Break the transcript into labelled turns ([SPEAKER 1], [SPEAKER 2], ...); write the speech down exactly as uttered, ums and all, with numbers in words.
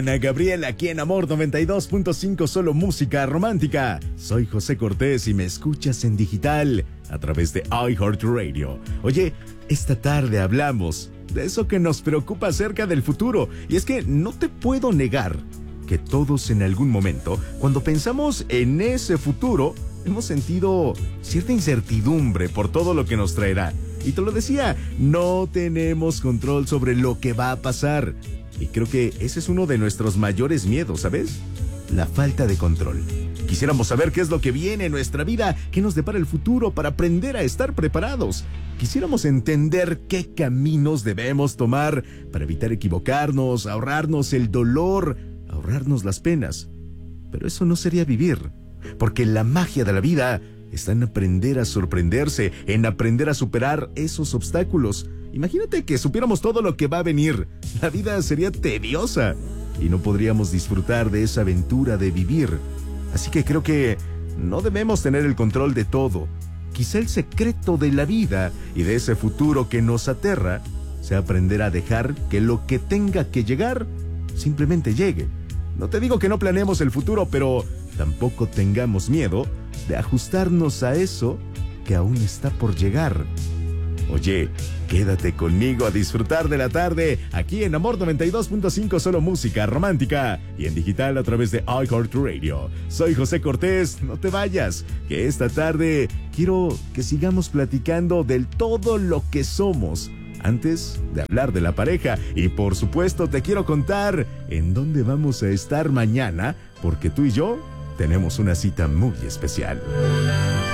[SPEAKER 1] Ana Gabriel, aquí en Amor noventa y dos punto cinco, solo música romántica. Soy José Cortés y me escuchas en digital a través de iHeartRadio. Oye, esta tarde hablamos de eso que nos preocupa acerca del futuro. Y es que no te puedo negar que todos en algún momento, cuando pensamos en ese futuro, hemos sentido cierta incertidumbre por todo lo que nos traerá. Y te lo decía, no tenemos control sobre lo que va a pasar. Y creo que ese es uno de nuestros mayores miedos, ¿sabes? La falta de control. Quisiéramos saber qué es lo que viene en nuestra vida, qué nos depara el futuro para aprender a estar preparados. Quisiéramos entender qué caminos debemos tomar para evitar equivocarnos, ahorrarnos el dolor, ahorrarnos las penas. Pero eso no sería vivir, porque la magia de la vida está en aprender a sorprenderse, en aprender a superar esos obstáculos. Imagínate que supiéramos todo lo que va a venir. La vida sería tediosa y no podríamos disfrutar de esa aventura de vivir. Así que creo que no debemos tener el control de todo. Quizá el secreto de la vida y de ese futuro que nos aterra sea aprender a dejar que lo que tenga que llegar simplemente llegue. No te digo que no planeemos el futuro, pero tampoco tengamos miedo de ajustarnos a eso que aún está por llegar. Oye, quédate conmigo a disfrutar de la tarde aquí en Amor noventa y dos punto cinco, solo música romántica y en digital a través de iHeartRadio. Soy José Cortés, no te vayas, que esta tarde quiero que sigamos platicando del todo lo que somos antes de hablar de la pareja. Y por supuesto te quiero contar en dónde vamos a estar mañana, porque tú y yo tenemos una cita muy especial.